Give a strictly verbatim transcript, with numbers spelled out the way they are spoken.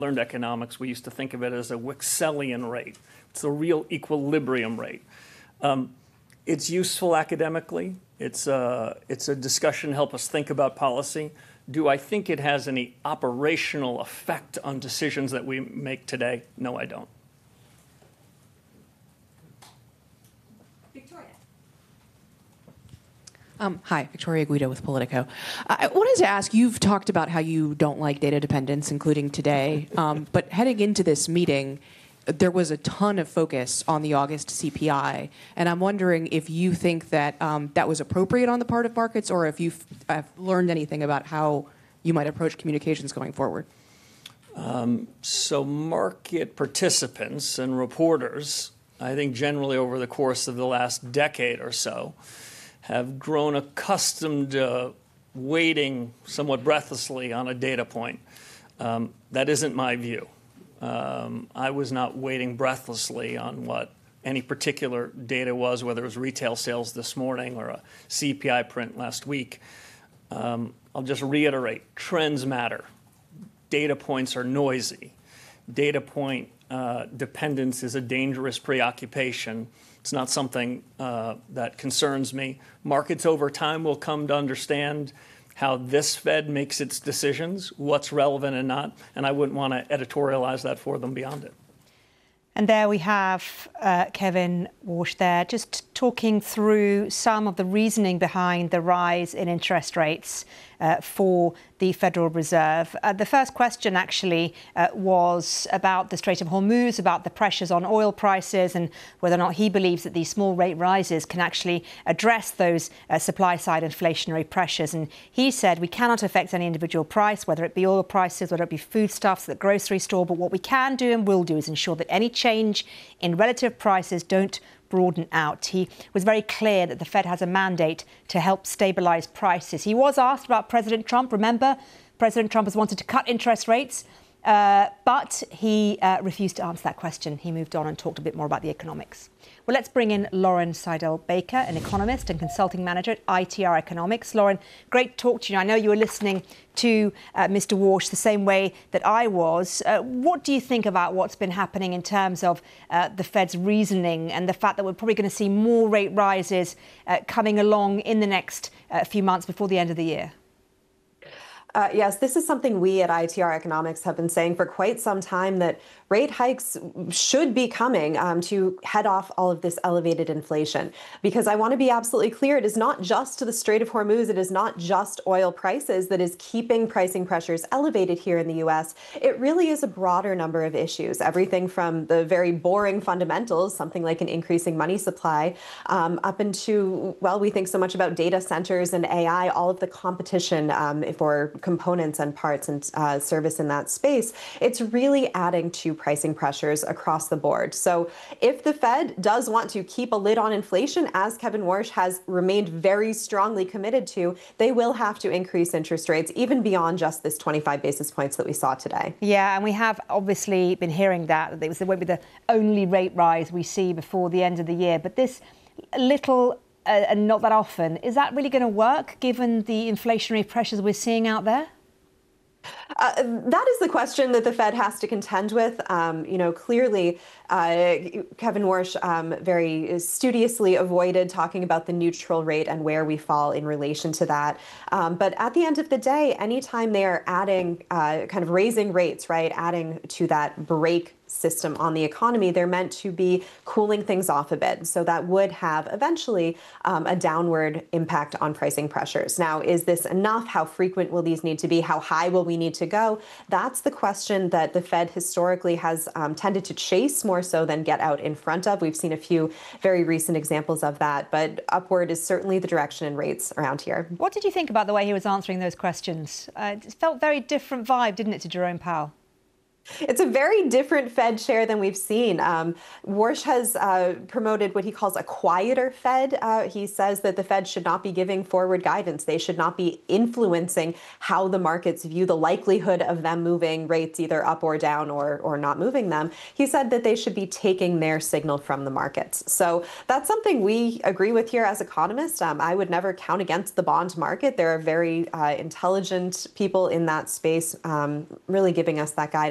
learned economics, we used to think of it as a Wickselian rate. It's a real equilibrium rate. Um, it's useful academically. It's a, it's a discussion to help us think about policy. Do I think it has any operational effect on decisions that we make today? No, I don't. Victoria. Um, hi, Victoria Guido with Politico. I wanted to ask, you've talked about how you don't like data dependence, including today, um, but heading into this meeting, there was a ton of focus on the August C P I, and I'm wondering if you think that um, that was appropriate on the part of markets, or if you've uh, learned anything about how you might approach communications going forward. Um, so market participants and reporters, I think generally over the course of the last decade or so, have grown accustomed to waiting somewhat breathlessly on a data point. Um, that isn't my view. Um, I was not waiting breathlessly on what any particular data was, whether it was retail sales this morning or a C P I print last week. Um, I'll just reiterate, trends matter. Data points are noisy. Data point uh, dependence is a dangerous preoccupation. It's not something uh, that concerns me. Markets over time will come to understand how this Fed makes its decisions, what's relevant and not, and I wouldn't want to editorialize that for them beyond it. And there we have uh, Kevin Warsh there, just talking through some of the reasoning behind the rise in interest rates uh, for the Federal Reserve. Uh, the first question actually uh, was about the Strait of Hormuz, about the pressures on oil prices and whether or not he believes that these small rate rises can actually address those uh, supply-side inflationary pressures. And he said we cannot affect any individual price, whether it be oil prices, whether it be foodstuffs at the grocery store, but what we can do and will do is ensure that any change in relative prices don't broaden out. He was very clear that the Fed has a mandate to help stabilize prices. He was asked about President Trump. Remember, President Trump has wanted to cut interest rates, uh, but he uh, refused to answer that question. He moved on and talked a bit more about the economics. Well, let's bring in Lauren Seidel-Baker, an economist and consulting manager at I T R Economics. Lauren, great to talk to you. I know you were listening to uh, Mister Warsh the same way that I was. Uh, what do you think about what's been happening in terms of uh, the Fed's reasoning and the fact that we're probably going to see more rate rises uh, coming along in the next uh, few months before the end of the year? Uh, yes, this is something we at I T R Economics have been saying for quite some time, that rate hikes should be coming um, to head off all of this elevated inflation. Because I want to be absolutely clear, it is not just the Strait of Hormuz, it is not just oil prices that is keeping pricing pressures elevated here in the U S. It really is a broader number of issues, everything from the very boring fundamentals, something like an increasing money supply, um, up into, well, we think so much about data centers and A I, all of the competition um, for components and parts and uh, service in that space. It's really adding to pricing pressures across the board. So if the Fed does want to keep a lid on inflation, as Kevin Warsh has remained very strongly committed to, they will have to increase interest rates even beyond just this twenty-five basis points that we saw today. Yeah, and we have obviously been hearing that, that it won't be the only rate rise we see before the end of the year. But this little Uh, and not that often. Is that really going to work, given the inflationary pressures we're seeing out there? Uh, that is the question that the Fed has to contend with. Um, you know, clearly, uh, Kevin Warsh um, very studiously avoided talking about the neutral rate and where we fall in relation to that. Um, but at the end of the day, anytime they are adding, uh, kind of raising rates, right, adding to that brake system on the economy, they're meant to be cooling things off a bit. So that would have eventually um, a downward impact on pricing pressures. Now, is this enough? How frequent will these need to be? How high will we need to go? That's the question that the Fed historically has um, tended to chase more so than get out in front of. We've seen a few very recent examples of that, but upward is certainly the direction in rates around here. What did you think about the way he was answering those questions? Uh, it felt very different vibe, didn't it, to Jerome Powell? It's a very different Fed chair than we've seen. Um, Warsh has uh, promoted what he calls a quieter Fed. Uh, he says that the Fed should not be giving forward guidance. They should not be influencing how the markets view the likelihood of them moving rates either up or down or, or not moving them. He said that they should be taking their signal from the markets. So that's something we agree with here as economists. Um, I would never count against the bond market. There are very uh, intelligent people in that space um, really giving us that guidance.